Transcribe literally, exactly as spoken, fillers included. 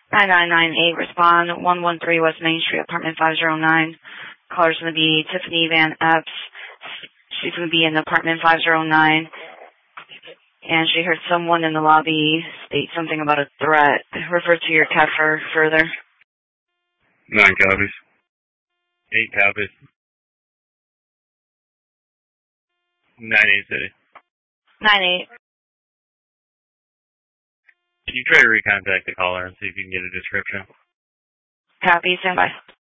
nine nine nine eight, respond. one one three West Main Street, apartment five oh nine. Caller's going to be Tiffany Van Epps. She's going to be in apartment five oh nine. And she heard someone in the lobby state something about a threat. Refer to your cat for further. Nine copies. Eight copies. Nine eight city. Nine eight. Can you try to recontact the caller and see if you can get a description? Copy. Stand by.